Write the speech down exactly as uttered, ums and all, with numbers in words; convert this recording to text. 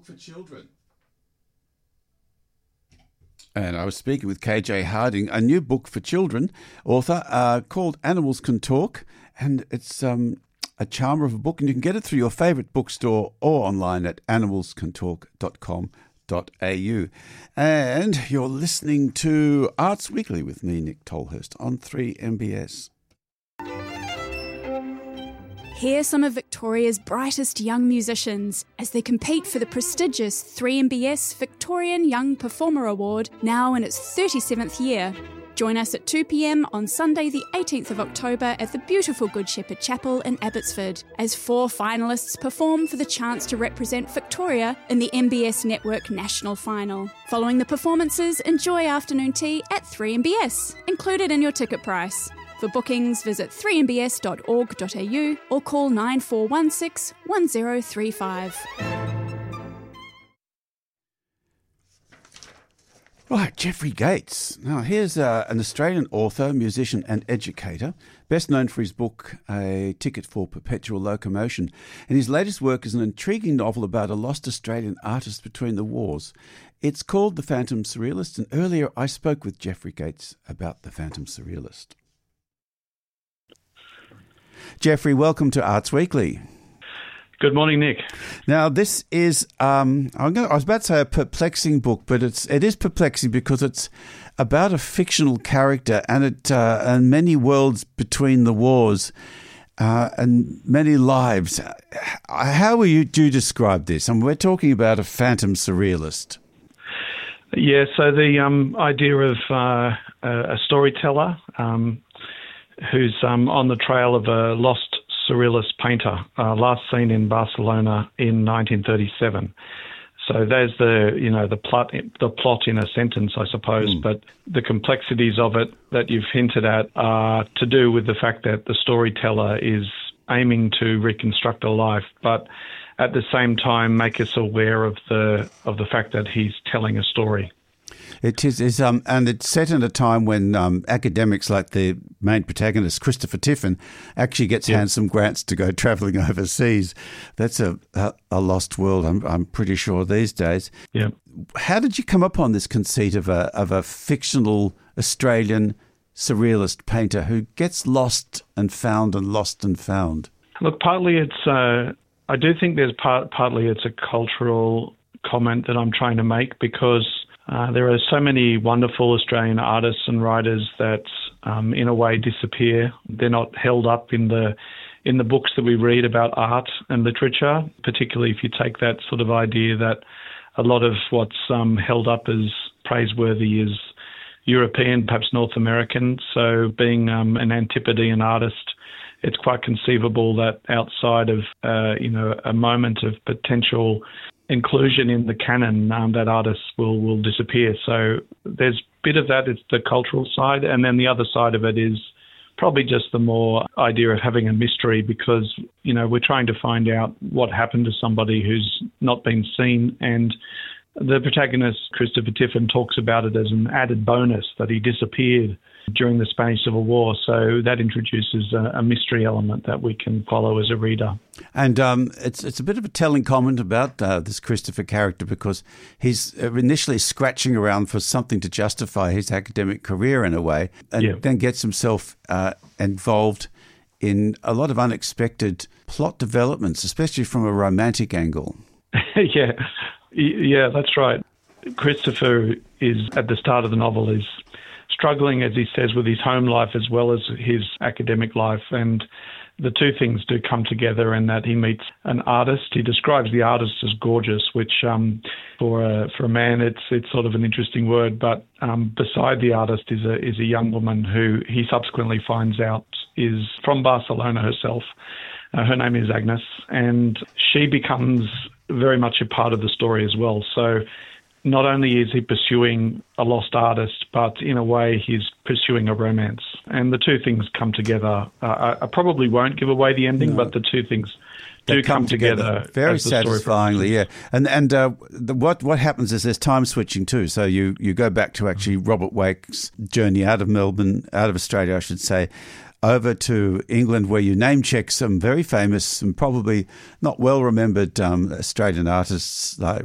for children. And I was speaking with K J Harding, a new book for children, author, uh, called Animals Can Talk. And it's um, a charmer of a book, and you can get it through your favourite bookstore or online at animals can talk dot com dot a u. And you're listening to Arts Weekly with me, Nick Tolhurst, on three M B S. Hear some of Victoria's brightest young musicians as they compete for the prestigious three M B S Victorian Young Performer Award, now in its thirty-seventh year. Join us at two p.m. on Sunday the eighteenth of October at the beautiful Good Shepherd Chapel in Abbotsford, as four finalists perform for the chance to represent Victoria in the M B S Network National Final. Following the performances, enjoy afternoon tea at three M B S, included in your ticket price. For bookings, visit three m b s dot org dot a u or call nine four one six, one zero three five. Right, Geoffrey Gates. Now, here's uh, an Australian author, musician and educator, best known for his book, A Ticket for Perpetual Locomotion. And his latest work is an intriguing novel about a lost Australian artist between the wars. It's called The Phantom Surrealist, and earlier I spoke with Geoffrey Gates about The Phantom Surrealist. Geoffrey, welcome to Arts Weekly. Good morning, Nick. Now, this is, um, I'm gonna, I was about to say a perplexing book, but it's it is perplexing because it's about a fictional character and it uh, and many worlds between the wars uh, and many lives. How will you do describe this? And we're talking about a phantom surrealist. Yeah, so the um, idea of uh, a storyteller um, who's um, on the trail of a lost surrealist painter, uh, last seen in Barcelona in nineteen thirty-seven. So there's the, you know, the plot, the plot in a sentence, I suppose, mm. but the complexities of it that you've hinted at are to do with the fact that the storyteller is aiming to reconstruct a life, but at the same time make us aware of the of the fact that he's telling a story. It is, is um, and it's set in a time when um, academics like the main protagonist, Christopher Tiffin, actually gets yeah. handsome grants to go travelling overseas. That's a, a, a lost world, I'm, I'm pretty sure, these days. Yeah. How did you come upon this conceit of a of a fictional Australian surrealist painter who gets lost and found and lost and found? Look, partly it's, uh, I do think there's part, partly it's a cultural comment that I'm trying to make because Uh, there are so many wonderful Australian artists and writers that, um, in a way, disappear. They're not held up in the in the books that we read about art and literature, particularly if you take that sort of idea that a lot of what's um, held up as praiseworthy is European, perhaps North American. So being um, an Antipodean artist, it's quite conceivable that outside of, uh, you know, a moment of potential inclusion in the canon, um, that artists will, will disappear. So there's a bit of that, it's the cultural side, and then the other side of it is probably just the more idea of having a mystery because, you know, we're trying to find out what happened to somebody who's not been seen, and the protagonist, Christopher Tiffin, talks about it as an added bonus that he disappeared during the Spanish Civil War. So that introduces a, a mystery element that we can follow as a reader. And um, it's it's a bit of a telling comment about uh, this Christopher character because he's initially scratching around for something to justify his academic career in a way, and yeah. then gets himself uh, involved in a lot of unexpected plot developments, especially from a romantic angle. yeah, yeah, that's right. Christopher is, at the start of the novel, is struggling, as he says, with his home life as well as his academic life. And the two things do come together in that he meets an artist. He describes the artist as gorgeous, which um, for a for a man, it's it's sort of an interesting word. But um, beside the artist is a is a young woman who he subsequently finds out is from Barcelona herself. Uh, her name is Agnes, and she becomes very much a part of the story as well. So not only is he pursuing a lost artist, but in a way he's pursuing a romance. And the two things come together. Uh, I probably won't give away the ending, no. but the two things do come, come together, together very satisfyingly. Yeah, and and uh, the, what what happens is there's time switching too. So you you go back to actually Robert Wake's journey out of Melbourne, out of Australia, I should say, over to England, where you name check some very famous and probably not well remembered um, Australian artists like